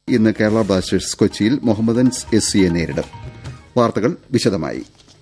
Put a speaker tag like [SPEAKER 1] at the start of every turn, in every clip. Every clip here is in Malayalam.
[SPEAKER 1] ഇന്ന് കേരള ബ്ലാസ്റ്റേഴ്സ് കൊച്ചിയിൽ മുഹമ്മദൻസ് SCയെ നേരിടും. വാർത്തകൾ വിശദമായി.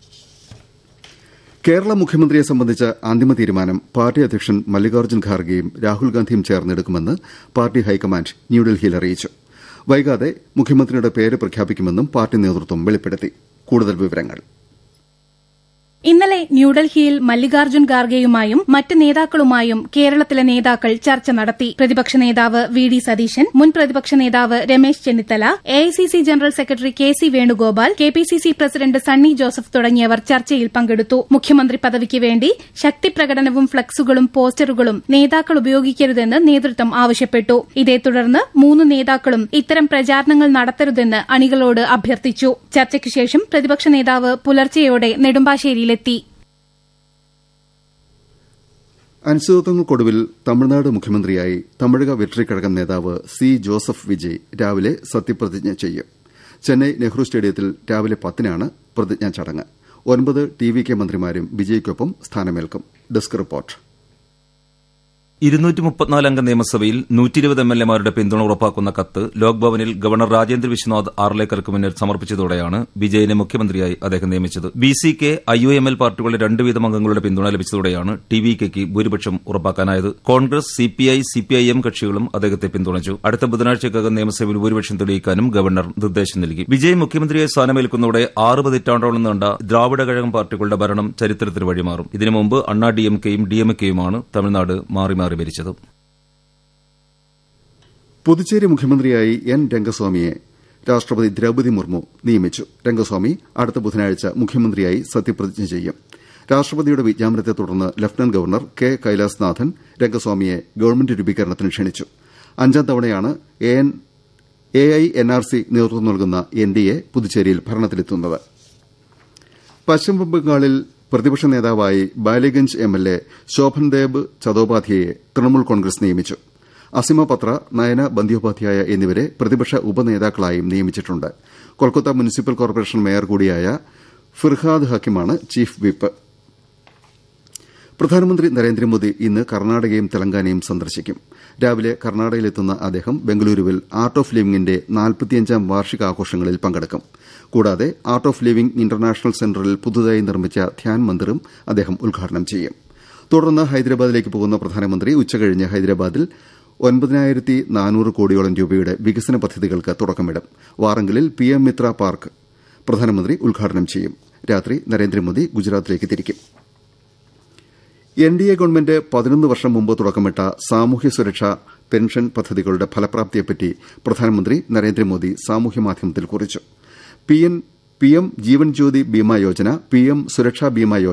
[SPEAKER 1] കേരള മുഖ്യമന്ത്രിയെ സംബന്ധിച്ച അന്തിമ തീരുമാനം പാർട്ടി അധ്യക്ഷൻ മല്ലികാർജ്ജുൻ ഖാർഗെയും രാഹുൽ ഗാന്ധിയും ചേർന്നെടുക്കുമെന്ന് പാർട്ടി ഹൈക്കമാൻഡ് ന്യൂഡൽഹിയിൽ അറിയിച്ചു. വൈകാതെ മുഖ്യമന്ത്രിയുടെ പേര് പ്രഖ്യാപിക്കുമെന്നും പാർട്ടി നേതൃത്വം വെളിപ്പെടുത്തി. കൂടുതൽ വിവരങ്ങൾ.
[SPEAKER 2] ഇന്നലെ ന്യൂഡൽഹിയിൽ മല്ലികാർജ്ജുൻ ഖാർഗെയുമായും മറ്റ് നേതാക്കളുമായും കേരളത്തിലെ നേതാക്കൾ ചർച്ച നടത്തി. പ്രതിപക്ഷ നേതാവ് VD സതീശൻ, മുൻ പ്രതിപക്ഷ നേതാവ് Ramesh Chennithala, AICC general secretary KC Venugopal, KPCC president Sunny Joseph തുടങ്ങിയവർ ചർച്ചയിൽ പങ്കെടുത്തു. മുഖ്യമന്ത്രി പദവിക്ക് വേണ്ടി ശക്തിപ്രകടനവും ഫ്ളക്സുകളും പോസ്റ്ററുകളും നേതാക്കൾ ഉപയോഗിക്കരുതെന്ന് നേതൃത്വം ആവശ്യപ്പെട്ടു. ഇതേ തുടർന്ന് 3 നേതാക്കളും ഇത്തരം പ്രചാരണങ്ങൾ നടത്തരുതെന്ന് അണികളോട് അഭ്യർത്ഥിച്ചു. ചർച്ചയ്ക്ക് ശേഷം പ്രതിപക്ഷ നേതാവ് പുലർച്ചെയോടെ നെടുമ്പാശ്ശേരിയിൽ
[SPEAKER 1] അനിശ്ചിതത്വങ്ങൾക്കൊടുവിൽ തമിഴ്നാട് മുഖ്യമന്ത്രിയായി തമിഴക വെട്രിക്കഴകം നേതാവ് C. ജോസഫ് വിജയ് രാവിലെ സത്യപ്രതിജ്ഞ ചെയ്യും. ചെന്നൈ നെഹ്റു സ്റ്റേഡിയത്തിൽ രാവിലെ 10-നാണ് പ്രതിജ്ഞാ ചടങ്ങ്. 9 TVK മന്ത്രിമാരും വിജയ്ക്കൊപ്പം സ്ഥാനമേൽക്കും. Desk report.
[SPEAKER 3] 234 അംഗ നിയമസഭയിൽ 120 MLAമാരുടെ പിന്തുണ ഉറപ്പാക്കുന്ന കത്ത് ലോക്ഭവനിൽ ഗവർണർ രാജേന്ദ്ര വിശ്വനാഥ് ആർലേക്കർക്ക് മുന്നിൽ സമർപ്പിച്ചതോടെയാണ് വിജയനെ മുഖ്യമന്ത്രിയായി അദ്ദേഹം നിയമിച്ചത്. BCK, IUML പാർട്ടികളുടെ 2 വീതം അംഗങ്ങളുടെ പിന്തുണ ലഭിച്ചതോടെയാണ് TVKയ്ക്ക് ഭൂരിപക്ഷം ഉറപ്പാക്കാനായത്. കോൺഗ്രസ്, CPI, CPIM കക്ഷികളും അദ്ദേഹത്തെ പിന്തുണച്ചു. അടുത്ത ബുധനാഴ്ചക്കകം നിയമസഭയിൽ ഭൂരിപക്ഷം തെളിയിക്കാനും ഗവർണർ നിർദ്ദേശം നൽകി. വിജയ് മുഖ്യമന്ത്രിയെ സ്ഥാനമേൽക്കുന്നതോടെ 6 പതിറ്റാണ്ടോളം നീണ്ട ദ്രാവിഡ കഴകം പാർട്ടികളുടെ ഭരണം ചരിത്രത്തിന് വഴിമാറും. ഇതിനു മുമ്പ് അണ്ണാ DMKയും DMKയുമാണ് തമിഴ്നാട് മാറി ഭരിച്ചത്.
[SPEAKER 1] പുതുച്ചേരി മുഖ്യമന്ത്രിയായി N. രംഗസ്വാമിയെ രാഷ്ട്രപതി ദ്രൌപദി മുർമു നിയമിച്ചു. രംഗസ്വാമി അടുത്ത ബുധനാഴ്ച മുഖ്യമന്ത്രിയായി സത്യപ്രതിജ്ഞ ചെയ്യും. രാഷ്ട്രപതിയുടെ വിജ്ഞാപനത്തെ തുടർന്ന് lieutenant governor K. Kailashnathan രംഗസ്വാമിയെ government രൂപീകരണത്തിന് ക്ഷണിച്ചു. 5ാം തവണയാണ് AINRC നേതൃത്വം നൽകുന്ന NDA പുതുച്ചേരിയിൽ ഭരണത്തിലെത്തുന്നത്. പശ്ചിമബംഗാളിൽ പ്രതിപക്ഷ നേതാവായി ബാലിഗഞ്ച് MLA ശോഭൻദേബ് ചതോപാധ്യയെ തൃണമൂൽ കോൺഗ്രസ് നിയമിച്ചു. അസിമ പത്ര, നയന ബന്ദ്യോപാധ്യായ എന്നിവരെ പ്രതിപക്ഷ ഉപനേതാക്കളായും നിയമിച്ചിട്ടുണ്ട്. കൊൽക്കത്ത മുനിസിപ്പൽ കോർപ്പറേഷൻ മേയർ കൂടിയായ ഫിർഹാദ് ഹക്കിമാണ് ചീഫ് വിപ്പ്. പ്രധാനമന്ത്രി നരേന്ദ്രമോദി ഇന്ന് കർണാടകയും തെലങ്കാനയും സന്ദർശിക്കും. രാവിലെ കർണാടകയിലെത്തുന്ന അദ്ദേഹം ബംഗളൂരുവിൽ ആർട്ട് ഓഫ് ലിവിംഗിന്റെ 45ാം വാർഷികാഘോഷങ്ങളിൽ പങ്കെടുക്കും. കൂടാതെ ആർട്ട് ഓഫ് ലിവിംഗ് ഇന്റർനാഷണൽ സെന്ററിൽ പുതുതായി നിർമ്മിച്ച ധ്യാൻ മന്ദിറും അദ്ദേഹം ഉദ്ഘാടനം ചെയ്യും. തുടർന്ന് ഹൈദരാബാദിലേക്ക് പോകുന്ന പ്രധാനമന്ത്രി ഉച്ചകഴിഞ്ഞ് ഹൈദരാബാദിൽ 9,400 കോടിയോളം രൂപയുടെ വികസന പദ്ധതികൾക്ക് തുടക്കമിടും. വാറങ്കലിൽ PM മിത്ര പാർക്ക് പ്രധാനമന്ത്രി ഉദ്ഘാടനം ചെയ്യും. രാത്രി നരേന്ദ്രമോദി ഗുജറാത്തിലേക്ക് തിരിക്കും. NDA ഗവൺമെന്റ് 11 വർഷം മുമ്പ് തുടക്കമിട്ട സാമൂഹ്യ സുരക്ഷാ പെൻഷൻ പദ്ധതികളുടെ ഫലപ്രാപ്തിയെപ്പറ്റി പ്രധാനമന്ത്രി നരേന്ദ്രമോദി സാമൂഹ്യമാധ്യമത്തിൽ കുറിച്ചു. PM ജീവൻ ജ്യോതി ബീമാ യോജന, PM സുരക്ഷാ ബീമാ